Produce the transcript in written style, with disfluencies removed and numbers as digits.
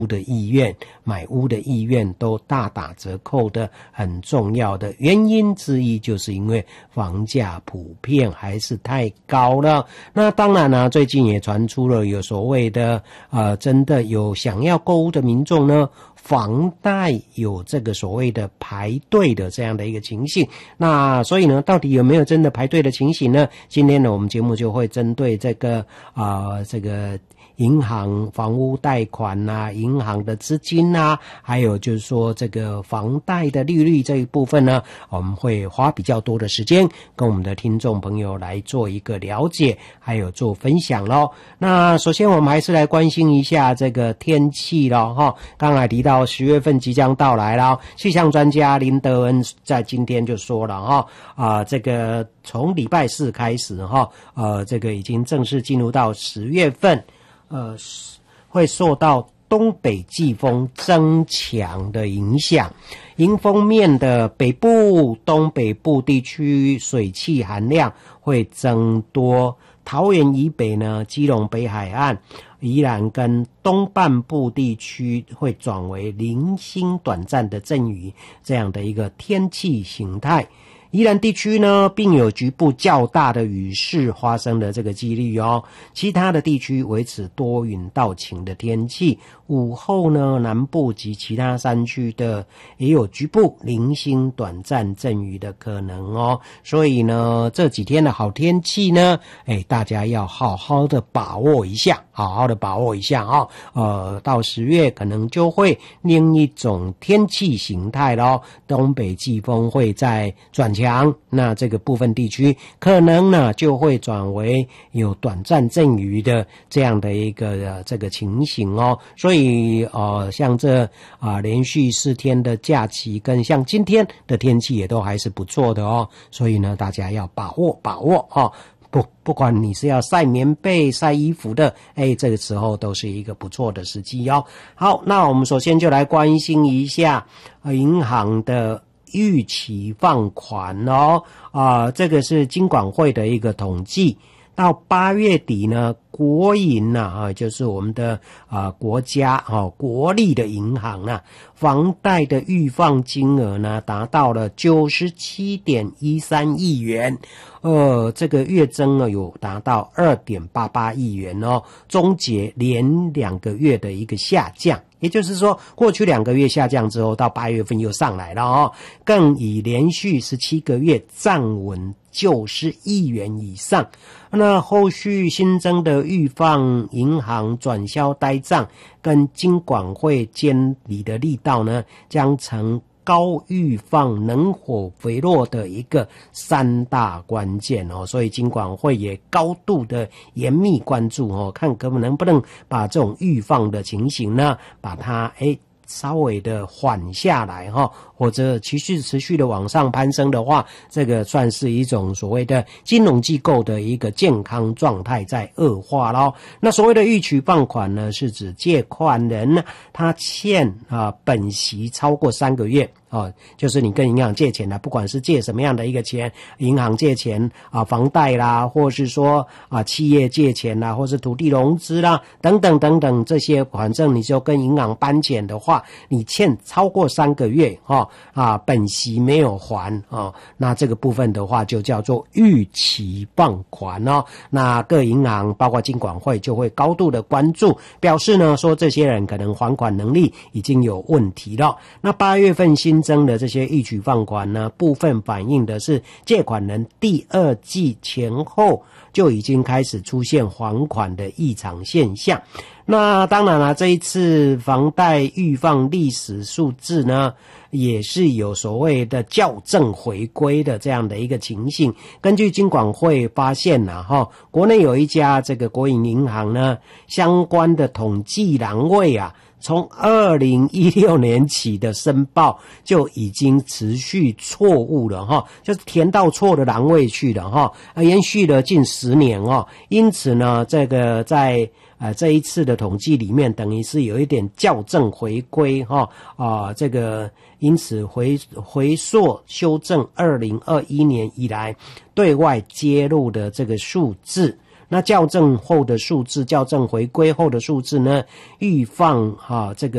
的意愿、买屋的意愿都大打折扣的很重要的原因之一，就是因为房价普遍还是太高了。那当然呢，最近也传出了有所谓的真的有想要购屋的民众呢，房贷有这个所谓的排队的这样的一个情形。那所以呢，到底有没有真的排队的情形呢？今天呢，我们节目就会针对这个银行房屋贷款啊，银行的资金啊，还有就是说这个房贷的利率这一部分呢，我们会花比较多的时间跟我们的听众朋友来做一个了解，还有做分享咯。那首先我们还是来关心一下这个天气咯齁。刚才提到10月份即将到来了，气象专家林德恩在今天就说了这个从礼拜4开始这个已经正式进入到10月份。会受到东北季风增强的影响，迎风面的北部、东北部地区水汽含量会增多，桃园以北呢，基隆北海岸、宜兰跟东半部地区会转为零星短暂的阵雨这样的一个天气形态。宜兰地区呢，并有局部较大的雨势发生的这个几率哦。其他的地区维持多云到晴的天气。午后呢，南部及其他山区的也有局部零星短暂阵雨的可能哦。所以呢，这几天的好天气呢，大家要好好的把握一下，到10月可能就会另一种天气形态咯。东北季风会在转强，那这个部分地区可能呢就会转为有短暂阵雨的这样的一个这个情形哦。所以像这连续4天的假期跟像今天的天气也都还是不错的哦。所以呢，大家要把握哦。不管你是要晒棉被、晒衣服的，这个时候都是一个不错的时机哦。好，那我们首先就来关心一下银行的逾期放款哦。这个是金管会的一个统计，到8月底呢，国银就是我们的国家国立的银行房贷的预放金额呢达到了 97.13 亿元，这个月增呢有达到 2.88 亿元哦，终结连2个月的一个下降。也就是说，过去2个月下降之后，到8月份又上来了哦，更以连续17个月站稳90亿元以上。那后续新增的预放银行转销呆账跟金管会监理的力道呢，将成高预放能否回落的一个3大关键哦。所以金管会也高度的严密关注哦，看能不能把这种预放的情形呢，把它稍微的缓下来或者持续的往上攀升的话，这个算是一种所谓的金融机构的一个健康状态在恶化咯。那所谓的逾期放款呢，是指借款人呢，他欠本息超过3个月就是你跟银行借钱不管是借什么样的一个钱，银行借钱房贷啦，或是说企业借钱啦，或是土地融资啦，等等这些，反正你就跟银行搬钱的话，你欠超过3个月本息没有还那这个部分的话就叫做逾期放款哦。那各银行包括金管会就会高度的关注，表示呢说这些人可能还款能力已经有问题了。那8月份新增的这些逾期放款呢，部分反映的是借款人第2季前后就已经开始出现还款的异常现象。那当然了，这一次房贷预放历史数字呢，也是有所谓的校正回归的这样的一个情形。根据金管会发现国内有一家这个国营银行呢，相关的统计栏位从2016年起的申报就已经持续错误了就是填到错的栏位去了延续了近10年因此呢，这个在这一次的统计里面，等于是有一点校正回归这个因此回溯修正2021年以来对外揭露的这个数字。 那校正后的数字，校正回归后的数字呢，预放这个